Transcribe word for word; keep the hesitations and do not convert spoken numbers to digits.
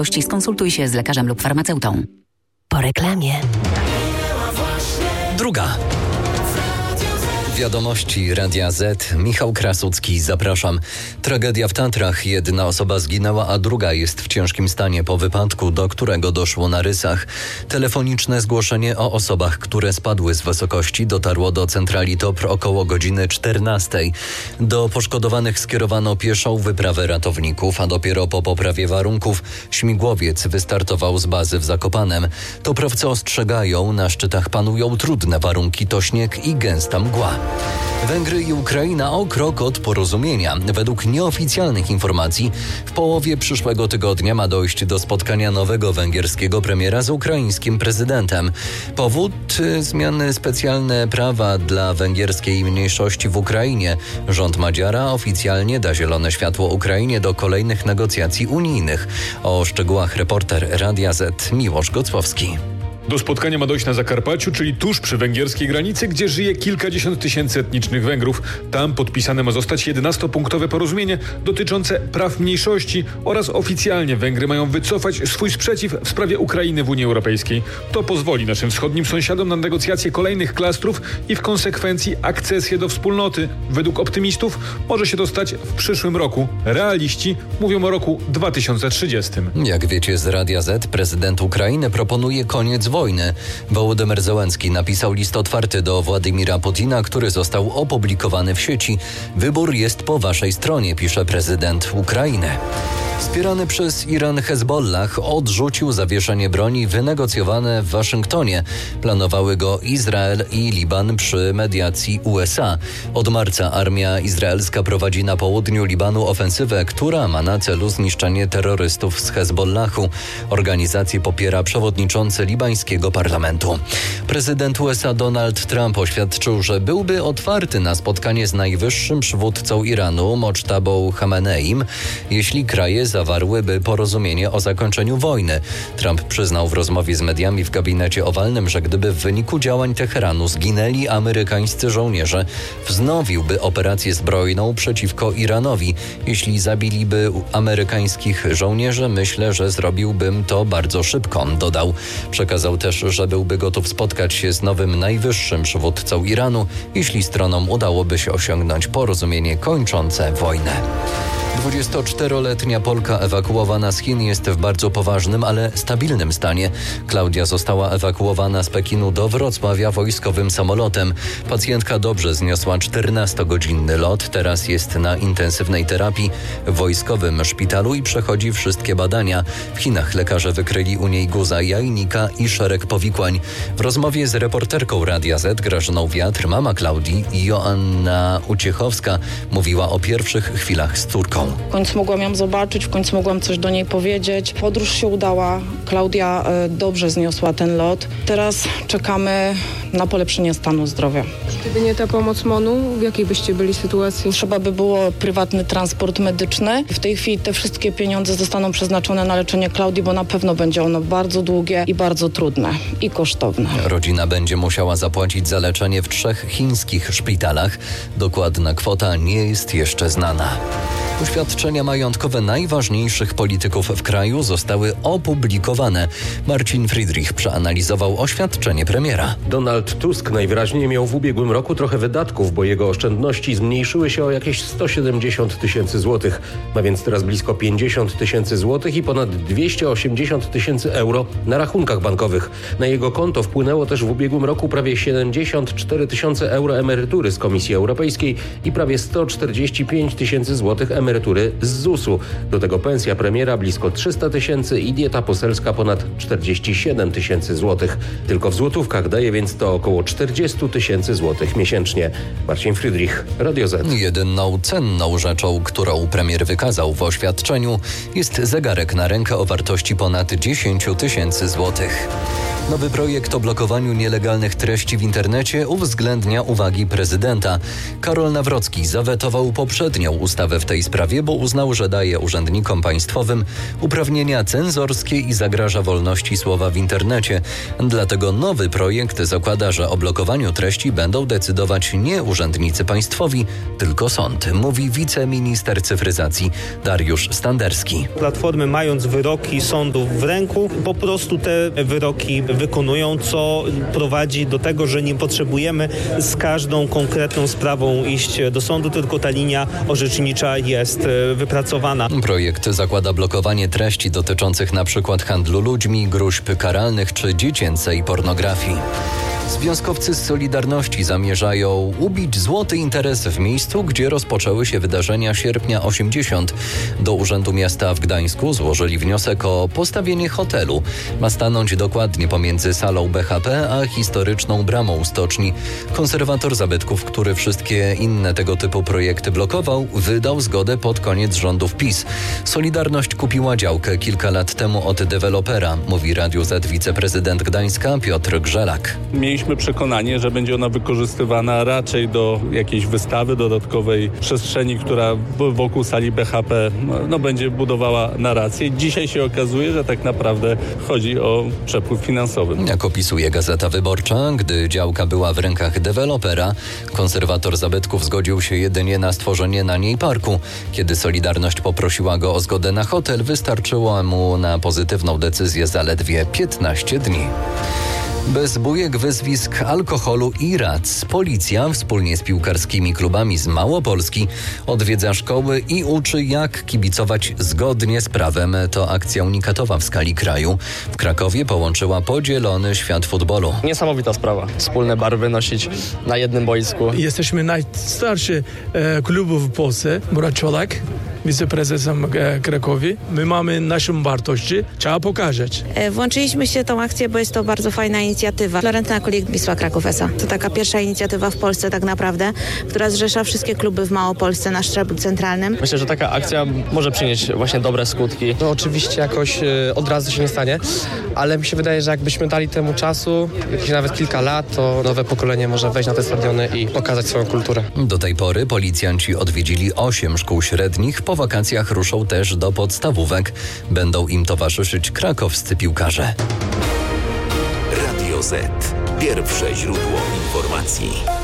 wątpliwości skonsultuj się z lekarzem lub farmaceutą. Po reklamie. Druga. Wiadomości Radia Z. Michał Krasucki, zapraszam. Tragedia w Tatrach. Jedna osoba zginęła, a druga jest w ciężkim stanie po wypadku, do którego doszło na Rysach. Telefoniczne zgłoszenie o osobach, które spadły z wysokości, dotarło do centrali T O P R około godziny czternastej. Do poszkodowanych skierowano pieszą wyprawę ratowników, a dopiero po poprawie warunków śmigłowiec wystartował z bazy w Zakopanem. Toprowcy ostrzegają, na szczytach panują trudne warunki, to śnieg i gęsta mgła. Węgry i Ukraina o krok od porozumienia. Według nieoficjalnych informacji w połowie przyszłego tygodnia ma dojść do spotkania nowego węgierskiego premiera z ukraińskim prezydentem. Powód? Zmiany specjalne prawa dla węgierskiej mniejszości w Ukrainie. Rząd Madziara oficjalnie da zielone światło Ukrainie do kolejnych negocjacji unijnych. O szczegółach reporter Radia Z Miłosz Gocłowski. Do spotkania ma dojść na Zakarpaciu, czyli tuż przy węgierskiej granicy, gdzie żyje kilkadziesiąt tysięcy etnicznych Węgrów. Tam podpisane ma zostać jedenastopunktowe porozumienie dotyczące praw mniejszości oraz oficjalnie Węgry mają wycofać swój sprzeciw w sprawie Ukrainy w Unii Europejskiej. To pozwoli naszym wschodnim sąsiadom na negocjacje kolejnych klastrów i w konsekwencji akcesję do wspólnoty. Według optymistów może się to stać w przyszłym roku. Realiści mówią o roku dwa tysiące trzydziestym. Jak wiecie z Radia Z, prezydent Ukrainy proponuje koniec wojny. Wołodymyr Zełenski napisał list otwarty do Władimira Putina, który został opublikowany w sieci. Wybór jest po waszej stronie, pisze prezydent Ukrainy. Wspierany przez Iran Hezbollah odrzucił zawieszenie broni wynegocjowane w Waszyngtonie. Planowały go Izrael i Liban przy mediacji U S A. Od marca armia izraelska prowadzi na południu Libanu ofensywę, która ma na celu zniszczenie terrorystów z Hezbollahu. Organizację popiera przewodniczący libańskiego parlamentu. Prezydent U S A Donald Trump oświadczył, że byłby otwarty na spotkanie z najwyższym przywódcą Iranu, Moctabą Khameneim, jeśli kraje zawarłyby porozumienie o zakończeniu wojny. Trump przyznał w rozmowie z mediami w gabinecie owalnym, że gdyby w wyniku działań Teheranu zginęli amerykańscy żołnierze, wznowiłby operację zbrojną przeciwko Iranowi. Jeśli zabiliby amerykańskich żołnierzy, myślę, że zrobiłbym to bardzo szybko, dodał. Przekazał też, że byłby gotów spotkać się z nowym najwyższym przywódcą Iranu, jeśli stronom udałoby się osiągnąć porozumienie kończące wojnę. dwudziestoczteroletnia Polka ewakuowana z Chin jest w bardzo poważnym, ale stabilnym stanie. Klaudia została ewakuowana z Pekinu do Wrocławia wojskowym samolotem. Pacjentka dobrze zniosła czternastogodzinny lot. Teraz jest na intensywnej terapii w wojskowym szpitalu i przechodzi wszystkie badania. W Chinach lekarze wykryli u niej guza jajnika i szereg powikłań. W rozmowie z reporterką Radia Z Grażyną Wiatr mama Klaudii, Joanna Uciechowska, mówiła o pierwszych chwilach z córką. W końcu mogłam ją zobaczyć, w końcu mogłam coś do niej powiedzieć. Podróż się udała. Klaudia y, dobrze zniosła ten lot. Teraz czekamy na polepszenie stanu zdrowia. Gdyby nie ta pomoc MON-u, w jakiej byście byli sytuacji? Trzeba by było prywatny transport medyczny. W tej chwili te wszystkie pieniądze zostaną przeznaczone na leczenie Klaudii, bo na pewno będzie ono bardzo długie i bardzo trudne i kosztowne. Rodzina będzie musiała zapłacić za leczenie w trzech chińskich szpitalach. Dokładna kwota nie jest jeszcze znana. Oświadczenia majątkowe najważniejszych polityków w kraju zostały opublikowane. Marcin Friedrich przeanalizował oświadczenie premiera. Donald Tusk najwyraźniej miał w ubiegłym roku trochę wydatków, bo jego oszczędności zmniejszyły się o jakieś sto siedemdziesiąt tysięcy złotych. Ma więc teraz blisko pięćdziesiąt tysięcy złotych i ponad dwieście osiemdziesiąt tysięcy euro na rachunkach bankowych. Na jego konto wpłynęło też w ubiegłym roku prawie siedemdziesiąt cztery tysiące euro emerytury z Komisji Europejskiej i prawie sto czterdzieści pięć tysięcy złotych emerytury z zusu. Do tego pensja premiera blisko trzysta tysięcy i dieta poselska ponad czterdzieści siedem tysięcy złotych. Tylko w złotówkach daje więc to około czterdzieści tysięcy złotych miesięcznie. Marcin Friedrich, Radio Z. Jedyną cenną rzeczą, którą premier wykazał w oświadczeniu, jest zegarek na rękę o wartości ponad dziesięć tysięcy złotych. Nowy projekt o blokowaniu nielegalnych treści w internecie uwzględnia uwagi prezydenta. Karol Nawrocki zawetował poprzednią ustawę w tej sprawie. sprawie, bo uznał, że daje urzędnikom państwowym uprawnienia cenzorskie i zagraża wolności słowa w internecie. Dlatego nowy projekt zakłada, że o blokowaniu treści będą decydować nie urzędnicy państwowi, tylko sąd, mówi wiceminister cyfryzacji Dariusz Standerski. Platformy, mając wyroki sądów w ręku, po prostu te wyroki wykonują, co prowadzi do tego, że nie potrzebujemy z każdą konkretną sprawą iść do sądu, tylko ta linia orzecznicza jest wypracowana. Projekt zakłada blokowanie treści dotyczących np. handlu ludźmi, gróźb karalnych czy dziecięcej pornografii. Związkowcy z Solidarności zamierzają ubić złoty interes w miejscu, gdzie rozpoczęły się wydarzenia sierpnia osiemdziesiąt. Do Urzędu Miasta w Gdańsku złożyli wniosek o postawienie hotelu. Ma stanąć dokładnie pomiędzy salą B H P a historyczną bramą stoczni. Konserwator zabytków, który wszystkie inne tego typu projekty blokował, wydał zgodę pod koniec rządów PiS. Solidarność kupiła działkę kilka lat temu od dewelopera, mówi Radiu Z wiceprezydent Gdańska Piotr Grzelak. Mieliśmy przekonanie, że będzie ona wykorzystywana raczej do jakiejś wystawy, dodatkowej przestrzeni, która wokół sali B H P no, będzie budowała narrację. Dzisiaj się okazuje, że tak naprawdę chodzi o przepływ finansowy. Jak opisuje Gazeta Wyborcza, gdy działka była w rękach dewelopera, konserwator zabytków zgodził się jedynie na stworzenie na niej parku. Kiedy Solidarność poprosiła go o zgodę na hotel, wystarczyło mu na pozytywną decyzję zaledwie piętnaście dni. Bez bujek, wyzwisk, alkoholu i rac policja wspólnie z piłkarskimi klubami z Małopolski odwiedza szkoły i uczy, jak kibicować zgodnie z prawem. To akcja unikatowa w skali kraju. W Krakowie połączyła podzielony świat futbolu. Niesamowita sprawa. Wspólne barwy nosić na jednym boisku. Jesteśmy najstarszy e, klubu w Polsce, Buraczolak, wiceprezesem e, Krakowi. My mamy naszą wartości, trzeba pokazać. Włączyliśmy się tą akcję, bo jest to bardzo fajna inicjatywa. Florentyna Kulik, Wisła Kraków S A. To taka pierwsza inicjatywa w Polsce tak naprawdę, która zrzesza wszystkie kluby w Małopolsce na szczeblu centralnym. Myślę, że taka akcja może przynieść właśnie dobre skutki. No oczywiście jakoś e, od razu się nie stanie, ale mi się wydaje, że jakbyśmy dali temu czasu, jakieś nawet kilka lat, to nowe pokolenie może wejść na te stadiony i pokazać swoją kulturę. Do tej pory policjanci odwiedzili osiem szkół średnich. Po wakacjach ruszą też do podstawówek. Będą im towarzyszyć krakowscy piłkarze. Radio Z. Pierwsze źródło informacji.